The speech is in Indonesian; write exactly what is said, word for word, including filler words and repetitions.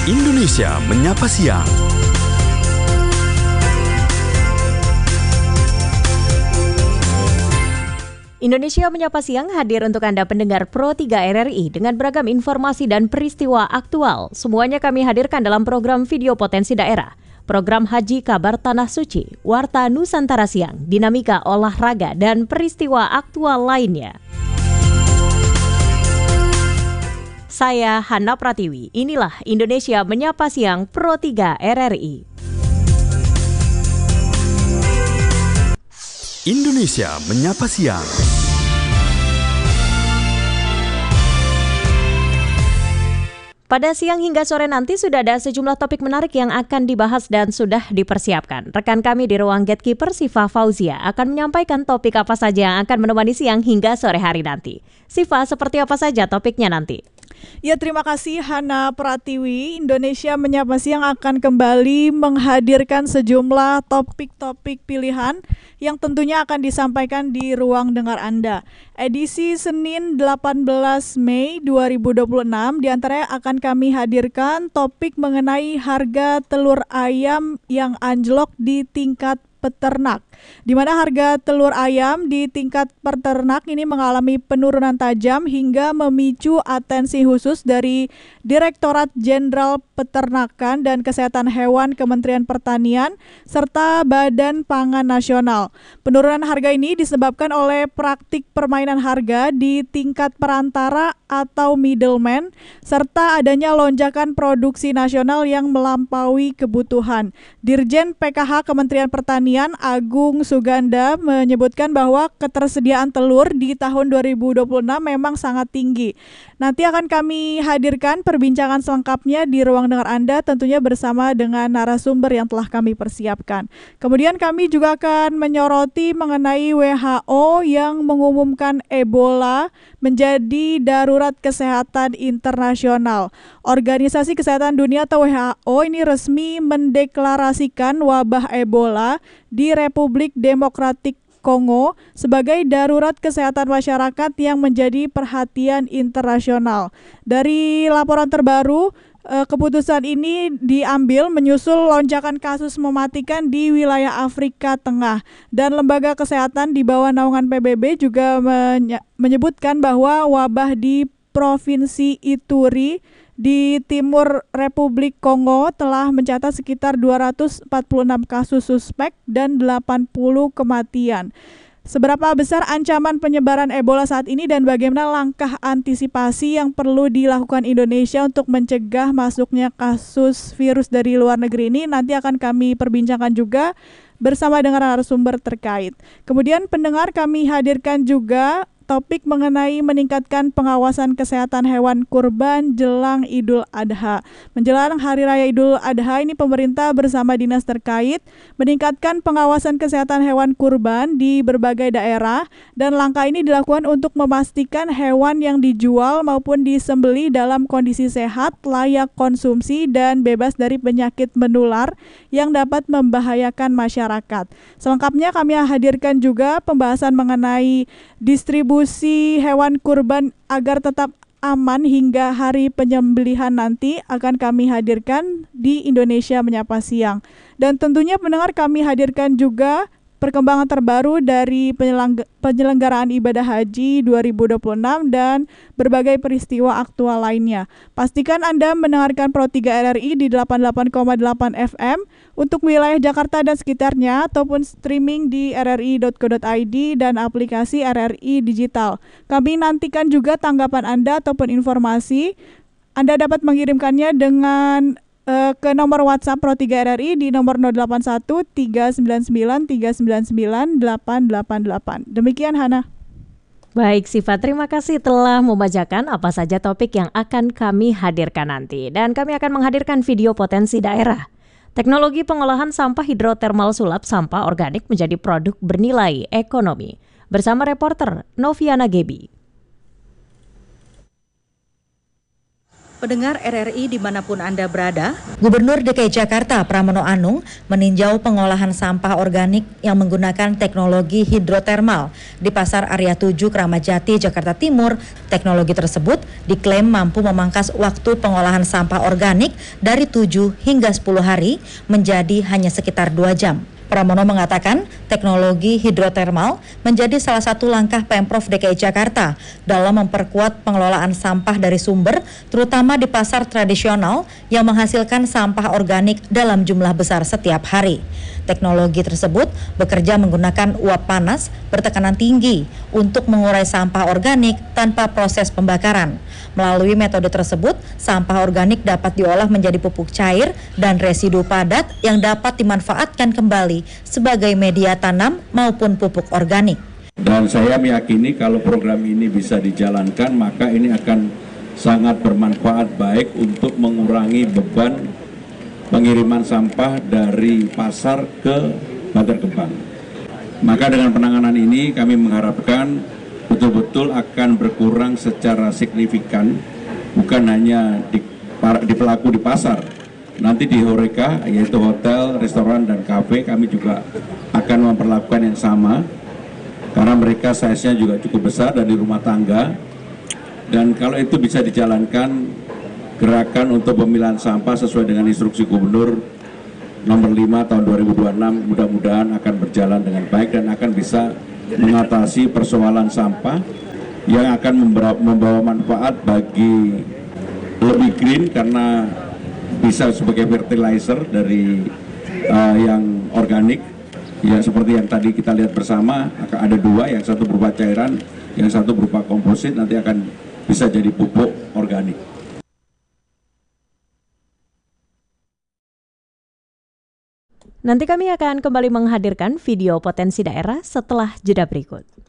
Indonesia Menyapa Siang. Indonesia Menyapa Siang hadir untuk Anda pendengar Pro tiga R R I dengan beragam informasi dan peristiwa aktual. Semuanya kami hadirkan dalam program Video Potensi Daerah, program Haji Kabar Tanah Suci, Warta Nusantara Siang, dinamika olahraga, dan peristiwa aktual lainnya. Saya Hana Pratiwi, inilah Indonesia Menyapa Siang Pro tiga R R I. Indonesia Menyapa Siang. Pada siang hingga sore nanti sudah ada sejumlah topik menarik yang akan dibahas dan sudah dipersiapkan. Rekan kami di ruang Gatekeeper, Siva Fauzia, akan menyampaikan topik apa saja yang akan menemani siang hingga sore hari nanti. Siva, seperti apa saja topiknya nanti? Ya, terima kasih Hana Pratiwi. Indonesia Menyapa Siang akan kembali menghadirkan sejumlah topik-topik pilihan yang tentunya akan disampaikan di ruang dengar Anda. Edisi Senin delapan belas Mei dua ribu dua puluh enam diantaranya akan kami hadirkan topik mengenai harga telur ayam yang anjlok di tingkat peternak, di mana harga telur ayam di tingkat peternak ini mengalami penurunan tajam hingga memicu atensi khusus dari Direktorat Jenderal Peternakan dan Kesehatan Hewan Kementerian Pertanian serta Badan Pangan Nasional. Penurunan harga ini disebabkan oleh praktik permainan harga di tingkat perantara atau middleman serta adanya lonjakan produksi nasional yang melampaui kebutuhan. Dirjen P K H Kementerian Pertanian Agung Suganda menyebutkan bahwa ketersediaan telur di tahun dua ribu dua puluh enam memang sangat tinggi. Nanti akan kami hadirkan perbincangan selengkapnya di ruang dengar Anda, tentunya bersama dengan narasumber yang telah kami persiapkan. Kemudian kami juga akan menyoroti mengenai W H O yang mengumumkan Ebola menjadi darurat kesehatan internasional. Organisasi Kesehatan Dunia atau W H O ini resmi mendeklarasikan wabah Ebola di Republik Demokratik Kongo sebagai darurat kesehatan masyarakat yang menjadi perhatian internasional. Dari laporan terbaru, keputusan ini diambil menyusul lonjakan kasus mematikan di wilayah Afrika Tengah, dan Lembaga Kesehatan di bawah naungan P B B juga menyebutkan bahwa wabah di Provinsi Ituri di timur Republik Kongo telah mencatat sekitar dua ratus empat puluh enam kasus suspek dan delapan puluh kematian. Seberapa besar ancaman penyebaran Ebola saat ini dan bagaimana langkah antisipasi yang perlu dilakukan Indonesia untuk mencegah masuknya kasus virus dari luar negeri ini nanti akan kami perbincangkan juga bersama dengan narasumber terkait. Kemudian pendengar, kami hadirkan juga topik mengenai meningkatkan pengawasan kesehatan hewan kurban jelang Idul Adha. Menjelang Hari Raya Idul Adha ini pemerintah bersama dinas terkait meningkatkan pengawasan kesehatan hewan kurban di berbagai daerah, dan langkah ini dilakukan untuk memastikan hewan yang dijual maupun disembelih dalam kondisi sehat, layak konsumsi, dan bebas dari penyakit menular yang dapat membahayakan masyarakat. Selengkapnya kami hadirkan juga pembahasan mengenai distribusi hewan kurban agar tetap aman hingga hari penyembelihan nanti akan kami hadirkan di Indonesia Menyapa Siang. Dan tentunya pendengar, kami hadirkan juga perkembangan terbaru dari penyelenggaraan ibadah haji dua ribu dua puluh enam dan berbagai peristiwa aktual lainnya. Pastikan Anda mendengarkan Pro tiga R R I di delapan puluh delapan koma delapan F M untuk wilayah Jakarta dan sekitarnya, ataupun streaming di r r i dot co dot i d dan aplikasi R R I Digital. Kami nantikan juga tanggapan Anda ataupun informasi. Anda dapat mengirimkannya dengan Uh, ke nomor WhatsApp Pro tiga R R I di nomor nol delapan satu tiga sembilan sembilan tiga sembilan sembilan delapan delapan delapan. Demikian Hana. Baik Siva, terima kasih telah membacakan apa saja topik yang akan kami hadirkan nanti. Dan kami akan menghadirkan video potensi daerah. Teknologi pengolahan sampah hidrotermal sulap sampah organik menjadi produk bernilai ekonomi. Bersama reporter Noviana Gebi. Pendengar R R I dimanapun Anda berada, Gubernur D K I Jakarta Pramono Anung meninjau pengolahan sampah organik yang menggunakan teknologi hidrotermal di Pasar Area tujuh Kramat Jati, Jakarta Timur. Teknologi tersebut diklaim mampu memangkas waktu pengolahan sampah organik dari tujuh hingga sepuluh hari menjadi hanya sekitar dua jam. Pramono mengatakan teknologi hidrotermal menjadi salah satu langkah Pemprov D K I Jakarta dalam memperkuat pengelolaan sampah dari sumber, terutama di pasar tradisional yang menghasilkan sampah organik dalam jumlah besar setiap hari. Teknologi tersebut bekerja menggunakan uap panas bertekanan tinggi untuk mengurai sampah organik tanpa proses pembakaran. Melalui metode tersebut, sampah organik dapat diolah menjadi pupuk cair dan residu padat yang dapat dimanfaatkan kembali sebagai media tanam maupun pupuk organik. Dan saya meyakini kalau program ini bisa dijalankan, maka ini akan sangat bermanfaat baik untuk mengurangi beban pengiriman sampah dari pasar ke Bantar Gebang. Maka dengan penanganan ini kami mengharapkan betul-betul akan berkurang secara signifikan, bukan hanya di, di pelaku di pasar, nanti di Horeca, yaitu hotel, restoran, dan kafe, kami juga akan memperlakukan yang sama, karena mereka size-nya juga cukup besar dan di rumah tangga. Dan kalau itu bisa dijalankan, gerakan untuk pemilahan sampah sesuai dengan instruksi Gubernur nomor lima tahun dua ribu dua puluh enam mudah-mudahan akan berjalan dengan baik dan akan bisa mengatasi persoalan sampah yang akan membawa manfaat bagi lebih green karena bisa sebagai fertilizer dari uh, yang organik, ya seperti yang tadi kita lihat bersama, akan ada dua, yang satu berupa cairan, yang satu berupa komposit, nanti akan bisa jadi pupuk organik. Nanti kami akan kembali menghadirkan video potensi daerah setelah jeda berikut.